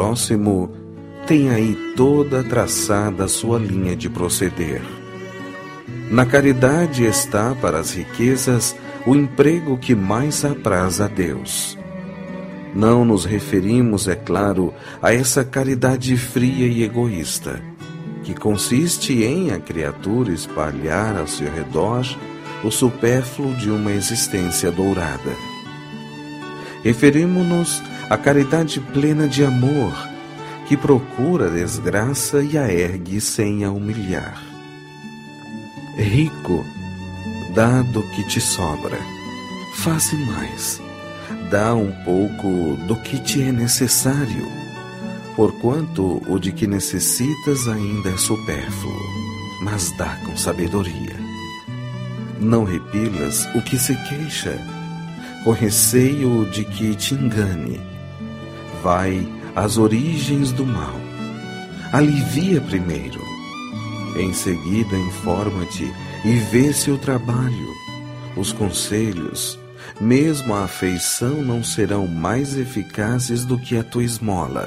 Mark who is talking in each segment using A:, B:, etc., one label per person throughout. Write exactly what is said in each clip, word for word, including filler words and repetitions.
A: próximo, tem aí toda traçada a sua linha de proceder. Na caridade está para as riquezas o emprego que mais apraz a Deus. Não nos referimos, é claro, a essa caridade fria e egoísta, que consiste em a criatura espalhar ao seu redor o supérfluo de uma existência dourada. Referimos-nos à caridade plena de amor, que procura a desgraça e a ergue sem a humilhar. Rico, dá do que te sobra, faze mais, dá um pouco do que te é necessário, porquanto o de que necessitas ainda é supérfluo, mas dá com sabedoria. Não repilas o que se queixa, com receio de que te engane. Vai às origens do mal, alivia primeiro, em seguida informa-te e vê se o trabalho, os conselhos, mesmo a afeição não serão mais eficazes do que a tua esmola.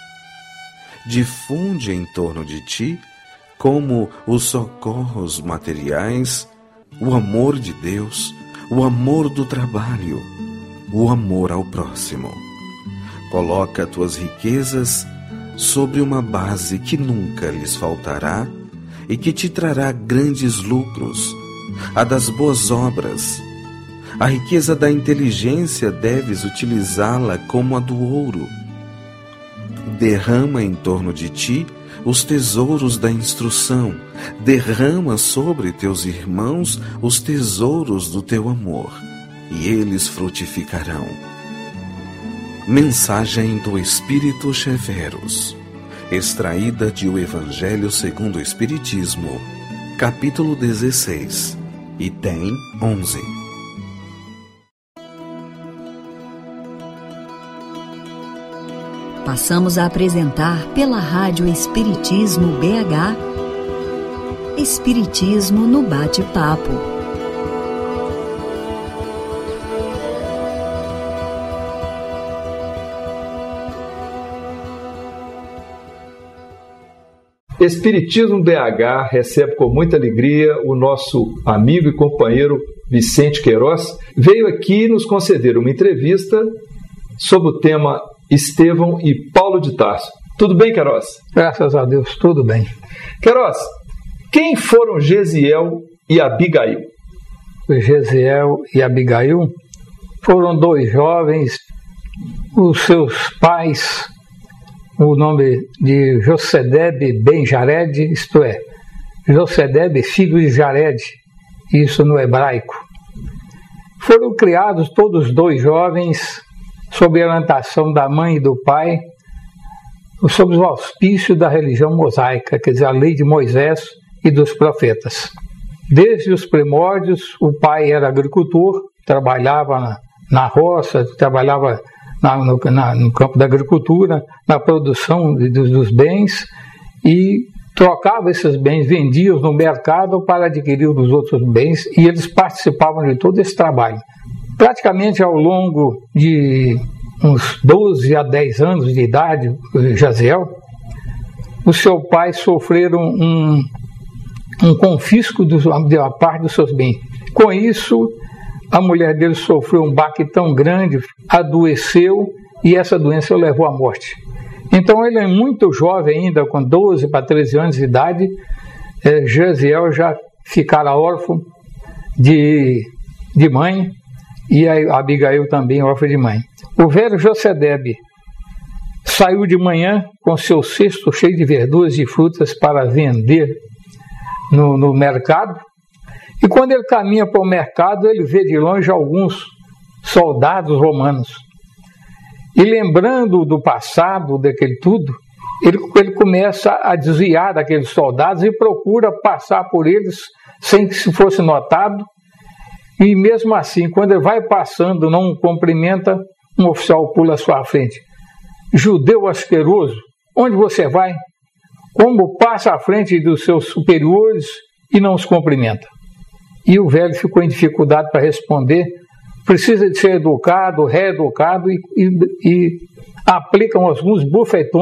A: Difunde em torno de ti, como os socorros materiais, o amor de Deus, o amor do trabalho, o amor ao próximo. Coloca tuas riquezas sobre uma base que nunca lhes faltará e que te trará grandes lucros, a das boas obras. A riqueza da inteligência deves utilizá-la como a do ouro. Derrama em torno de ti os tesouros da instrução, derrama sobre teus irmãos os tesouros do teu amor, e eles frutificarão. Mensagem do Espírito Xeverus, extraída de O Evangelho segundo o Espiritismo, capítulo dezesseis, item onze.
B: Passamos a apresentar pela Rádio Espiritismo B H, Espiritismo no Bate-Papo.
C: Espiritismo B H recebe com muita alegria o nosso amigo e companheiro Vicente Queiroz. Veio aqui nos conceder uma entrevista sobre o tema Estevão e Paulo de Tarso. Tudo bem, Queiroz?
D: Graças a Deus, tudo bem.
C: Queiroz, quem foram Gesiel e Abigail?
D: Gesiel e Abigail foram dois jovens, os seus pais, o nome de Josedebe ben Jared, isto é, Josedebe, filho de Jared, isso no hebraico. Foram criados todos dois jovens sob a orientação da mãe e do pai, sob os auspícios da religião mosaica, quer dizer, a lei de Moisés e dos profetas. Desde os primórdios, o pai era agricultor, trabalhava na, na roça, trabalhava na, no, na, no campo da agricultura, na produção de, dos, dos bens, e trocava esses bens, vendia-os no mercado para adquirir os outros bens, e eles participavam de todo esse trabalho. Praticamente ao longo de uns doze a dez anos de idade, Jaziel, o seu pai sofreram um, um confisco de uma parte dos seus bens. Com isso, a mulher dele sofreu um baque tão grande, adoeceu, e essa doença o levou à morte. Então ele é muito jovem ainda, com doze para treze anos de idade, eh, Jaziel já ficara órfão de, de mãe, e a Abigail também órfã de mãe. O velho Josedebe saiu de manhã com seu cesto cheio de verduras e frutas para vender no, no mercado, e quando ele caminha para o mercado, ele vê de longe alguns soldados romanos. E lembrando do passado, daquele tudo, ele, ele começa a desviar daqueles soldados e procura passar por eles sem que se fosse notado. E mesmo assim, quando ele vai passando, não cumprimenta, um oficial pula à sua frente. Judeu asqueroso, onde você vai? Como passa à frente dos seus superiores e não os cumprimenta? E o velho ficou em dificuldade para responder. Precisa de ser educado, reeducado, e, e, e aplicam alguns bufetões